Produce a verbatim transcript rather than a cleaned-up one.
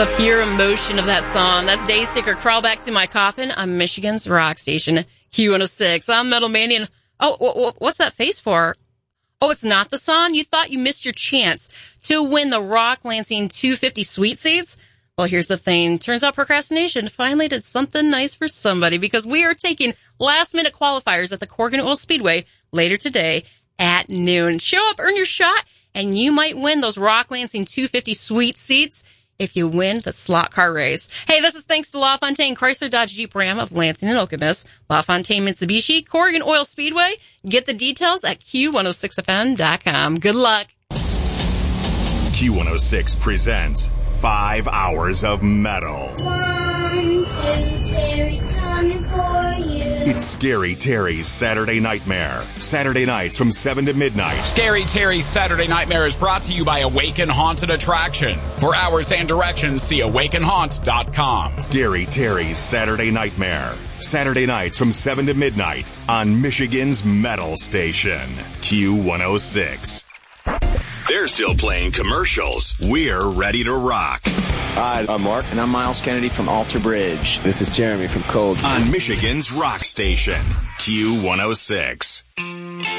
The pure emotion of that song. That's Daysticker, Crawl Back to My Coffin on Michigan's rock station, Q one oh six. I'm Metal Mania. Oh, w- w- what's that face for? Oh, it's not the song? You thought you missed your chance to win the Rock Lansing two fifty Sweet Seats? Well, here's the thing. Turns out procrastination finally did something nice for somebody, because we are taking last-minute qualifiers at the Corrigan Oil Speedway later today at noon. Show up, earn your shot, and you might win those Rock Lansing two fifty Sweet Seats if you win the slot car race. Hey, this is thanks to LaFontaine Chrysler Dodge Jeep Ram of Lansing and Okemos, LaFontaine Mitsubishi, Corrigan Oil Speedway. Get the details at Q one oh six F M dot com. Good luck. Q one oh six presents Five Hours of Metal. One, two, Terry's coming for you. It's Scary Terry's Saturday Nightmare. Saturday nights from seven to midnight. Scary Terry's Saturday Nightmare is brought to you by Awaken Haunted Attraction. For hours and directions, see awaken haunt dot com. Scary Terry's Saturday Nightmare. Saturday nights from seven to midnight on Michigan's Metal Station, Q one oh six. They're still playing commercials. We're ready to rock. Hi, I'm Mark. And I'm Miles Kennedy from Alter Bridge. This is Jeremy from Cold. On Michigan's rock station, Q one oh six.